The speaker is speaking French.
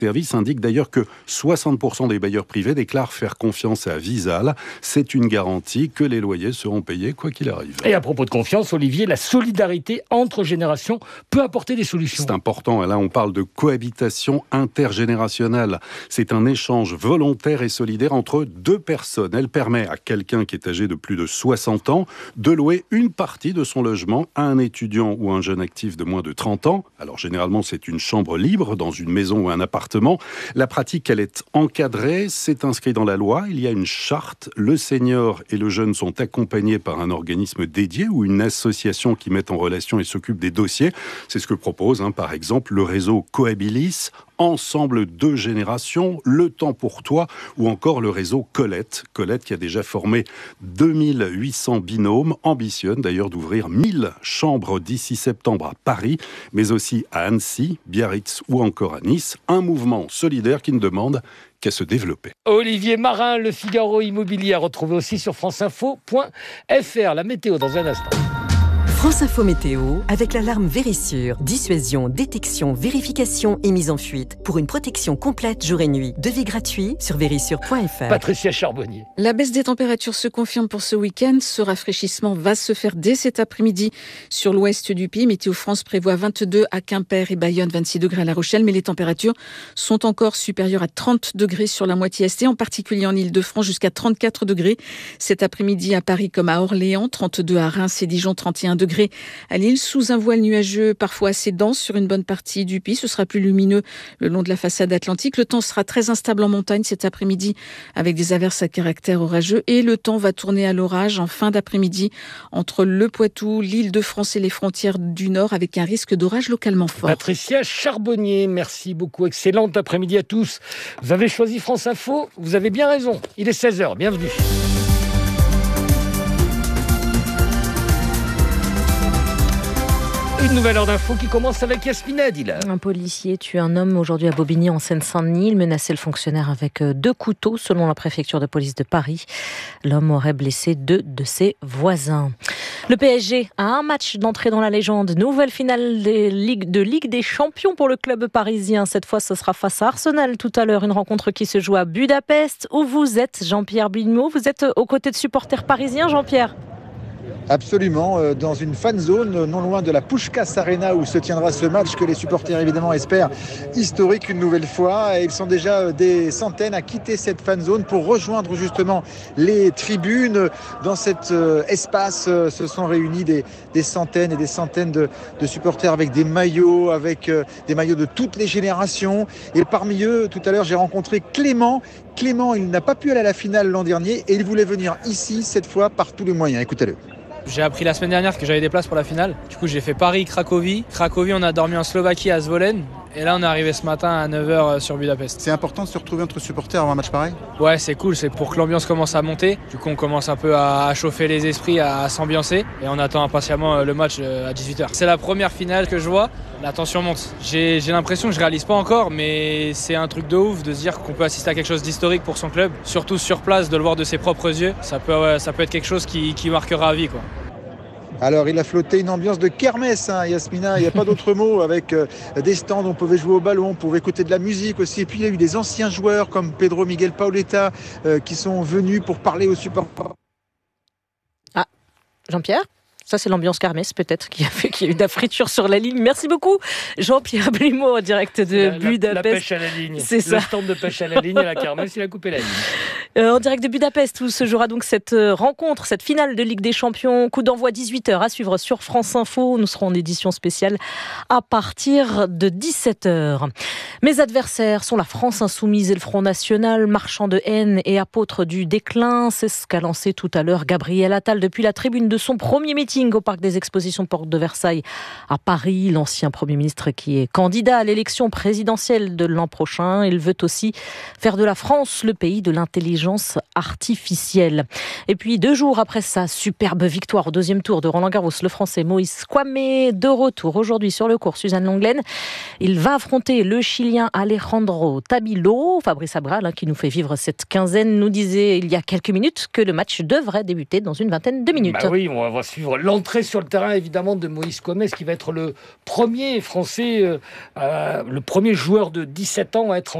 service indique d'ailleurs que 60% des bailleurs privés déclarent faire confiance à Visal. C'est une garantie que les loyers seront payés quoi qu'il arrive. Et à propos de confiance, Olivier, la solidarité entre générations peut apporter des solutions. C'est important. Là, on parle de cohabitation intergénérationnelle. C'est un échange volontaire et solidaire entre deux personnes. Elle permet à quelqu'un qui est âgé de plus de 60 ans de louer une partie de son logement à un étudiant ou un jeune actif de moins de 30 ans. Alors généralement, c'est une chambre libre dans une maison ou un appartement. La pratique, elle est encadrée, c'est inscrit dans la loi. Il y a une charte. Le senior et le jeune sont accompagnés par un organisme dédié ou une association qui met en relation et s'occupe des dossiers. C'est ce que propose, par exemple, le réseau Cohabilis, Ensemble deux générations, Le Temps pour toi, ou encore le réseau Colette. Colette qui a déjà formé 2800 binômes, ambitionne d'ailleurs d'ouvrir 1000 chambres d'ici septembre à Paris, mais aussi à Annecy, Biarritz ou encore à Nice. Un mouvement solidaire qui ne demande qu'à se développer. Olivier Marin, Le Figaro Immobilier, à retrouver aussi sur franceinfo.fr. La météo dans un instant. France Info Météo, avec l'alarme Vérissure. Dissuasion, détection, vérification et mise en fuite. Pour une protection complète jour et nuit. Devis gratuit sur vérissure.fr. Patricia Charbonnier. La baisse des températures se confirme pour ce week-end. Ce rafraîchissement va se faire dès cet après-midi sur l'ouest du pays. Météo France prévoit 22 à Quimper et Bayonne, 26 degrés à La Rochelle. Mais les températures sont encore supérieures à 30 degrés sur la moitié est, et en particulier en Île-de-France, jusqu'à 34 degrés. Cet après-midi à Paris comme à Orléans, 32 à Reims et Dijon, 31 degrés à Lille, sous un voile nuageux parfois assez dense sur une bonne partie du pays. Ce sera plus lumineux le long de la façade atlantique. Le temps sera très instable en montagne cet après-midi avec des averses à caractère orageux et le temps va tourner à l'orage en fin d'après-midi entre le Poitou, l'Île-de-France et les frontières du Nord avec un risque d'orage localement fort. Patricia Charbonnier, merci beaucoup. Excellente après-midi à tous. Vous avez choisi France Info, vous avez bien raison. Il est 16h, bienvenue. Une nouvelle heure d'info qui commence avec Yasmina Adila. Un policier tue un homme aujourd'hui à Bobigny en Seine-Saint-Denis. Il menaçait le fonctionnaire avec 2 couteaux selon la préfecture de police de Paris. L'homme aurait blessé 2 de ses voisins. Le PSG a un match d'entrée dans la légende. Nouvelle finale de Ligue des Champions pour le club parisien. Cette fois, ce sera face à Arsenal tout à l'heure. Une rencontre qui se joue à Budapest. Où vous êtes, Jean-Pierre Billemot? Vous êtes aux côtés de supporters parisiens, Jean-Pierre? Absolument, dans une fan zone non loin de la Puskás Arena où se tiendra ce match que les supporters évidemment espèrent historique une nouvelle fois. Et ils sont déjà des centaines à quitter cette fan zone pour rejoindre justement les tribunes. Dans cet espace se sont réunis des centaines et des centaines de supporters avec des maillots de toutes les générations. Et parmi eux, tout à l'heure, j'ai rencontré Clément. Clément, il n'a pas pu aller à la finale l'an dernier et il voulait venir ici cette fois par tous les moyens. Écoutez-le. J'ai appris la semaine dernière que j'avais des places pour la finale. Du coup, j'ai fait Paris-Cracovie. Cracovie, on a dormi en Slovaquie à Zvolen. Et là, on est arrivé ce matin à 9h sur Budapest. C'est important de se retrouver entre supporters avant un match pareil ? Ouais, c'est cool. C'est pour que l'ambiance commence à monter. Du coup, on commence un peu à chauffer les esprits, à s'ambiancer. Et on attend impatiemment le match à 18h. C'est la première finale que je vois. La tension monte. J'ai l'impression que je réalise pas encore, mais c'est un truc de ouf de se dire qu'on peut assister à quelque chose d'historique pour son club. Surtout sur place, de le voir de ses propres yeux. Ça peut être quelque chose qui marquera à vie, quoi. Alors, il a flotté une ambiance de kermesse, Yasmina, il n'y a pas d'autre mot, avec des stands où on pouvait jouer au ballon, on pouvait écouter de la musique aussi. Et puis, il y a eu des anciens joueurs comme Pedro Miguel Pauleta qui sont venus pour parler aux supporters. Ah, Jean-Pierre ? Ça, c'est l'ambiance kermesse, peut-être, qui a fait qu'il y a eu de la friture sur la ligne. Merci beaucoup, Jean-Pierre Blimeau, en direct de Budapest. La pêche à la ligne. C'est ça. Le stand de pêche à la ligne et la kermesse, il a coupé la ligne. En direct de Budapest, où se jouera donc cette rencontre, cette finale de Ligue des Champions. Coup d'envoi 18h à suivre sur France Info. Nous serons en édition spéciale à partir de 17h. Mes adversaires sont la France Insoumise et le Front National, marchand de haine et apôtre du déclin. C'est ce qu'a lancé tout à l'heure Gabriel Attal depuis la tribune de son premier meeting au Parc des Expositions Porte de Versailles à Paris. L'ancien Premier ministre qui est candidat à l'élection présidentielle de l'an prochain. Il veut aussi faire de la France le pays de l'intelligence intelligence artificielle. Et puis 2 jours après sa superbe victoire au 2e tour de Roland-Garros, le Français Moïse Kouamé de retour aujourd'hui sur le court Suzanne Lenglen. Il va affronter le Chilien Alejandro Tabilo. Fabrice Abral, qui nous fait vivre cette quinzaine, nous disait il y a quelques minutes que le match devrait débuter dans une vingtaine de minutes. Oui, on va suivre l'entrée sur le terrain évidemment de Moïse Kouamé, qui va être le premier Français, le premier joueur de 17 ans à être